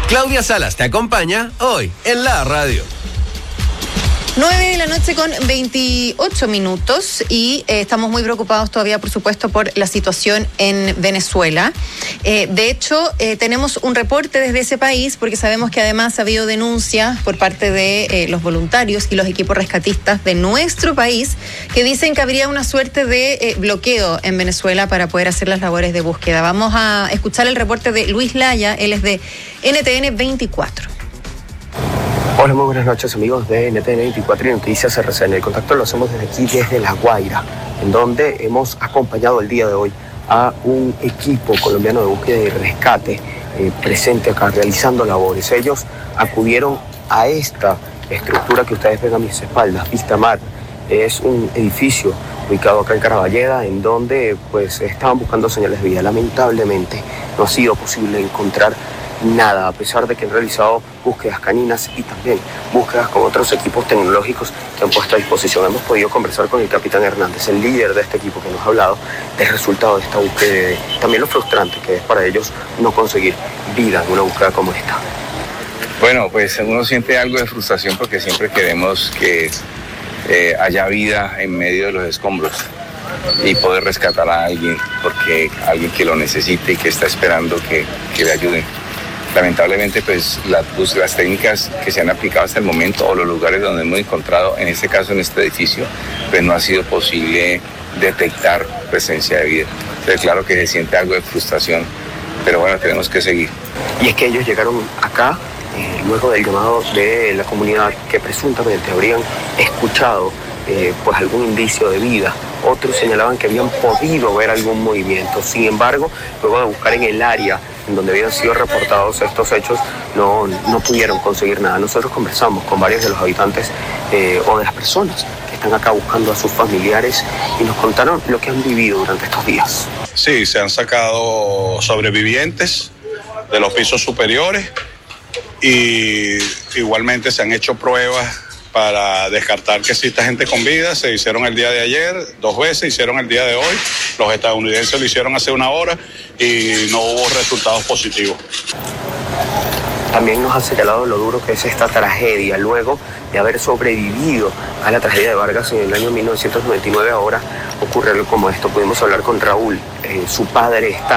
Claudia Salas te acompaña hoy en la radio. 9:28 y estamos muy preocupados todavía, por supuesto, por la situación en Venezuela. De hecho, tenemos un reporte desde ese país porque sabemos que además ha habido denuncias por parte de los voluntarios y los equipos rescatistas de nuestro país que dicen que habría una suerte de bloqueo en Venezuela para poder hacer las labores de búsqueda. Vamos a escuchar el reporte de Luis Laya, él es de NTN 24. Hola, muy buenas noches amigos de NTN 24 y Noticias RCN. El contacto lo hacemos desde aquí, desde La Guaira, en donde hemos acompañado el día de hoy a un equipo colombiano de búsqueda y rescate presente acá, realizando labores. Ellos acudieron a esta estructura que ustedes ven a mis espaldas, Vista Mar. Es un edificio ubicado acá en Caraballeda, en donde pues estaban buscando señales de vida. Lamentablemente no ha sido posible encontrar nada, a pesar de que han realizado búsquedas caninas y también búsquedas con otros equipos tecnológicos que han puesto a disposición. Hemos podido conversar con el capitán Hernández, el líder de este equipo, que nos ha hablado del resultado de esta búsqueda y también lo frustrante que es para ellos no conseguir vida en una búsqueda como esta. Bueno, pues uno siente algo de frustración porque siempre queremos que haya vida en medio de los escombros y poder rescatar a alguien, porque alguien que lo necesite y que está esperando que le ayuden. Lamentablemente, pues las técnicas que se han aplicado hasta el momento o los lugares donde hemos encontrado, en este caso en este edificio, pues no ha sido posible detectar presencia de vida. Entonces, claro que se siente algo de frustración, pero bueno, tenemos que seguir. Y es que ellos llegaron acá luego del llamado de la comunidad que presuntamente habrían escuchado pues algún indicio de vida. Otros señalaban que habían podido ver algún movimiento. Sin embargo, luego de buscar en el área en donde habían sido reportados estos hechos, no pudieron conseguir nada. Nosotros conversamos con varios de los habitantes o de las personas que están acá buscando a sus familiares y nos contaron lo que han vivido durante estos días. Sí, se han sacado sobrevivientes de los pisos superiores y igualmente se han hecho pruebas para descartar que exista gente con vida. Se hicieron el día de ayer 2 veces, hicieron el día de hoy. Los estadounidenses lo hicieron hace 1 hora y no hubo resultados positivos. También nos ha señalado lo duro que es esta tragedia. Luego de haber sobrevivido a la tragedia de Vargas en el año 1999, ahora ocurre algo como esto. Pudimos hablar con Raúl, su padre está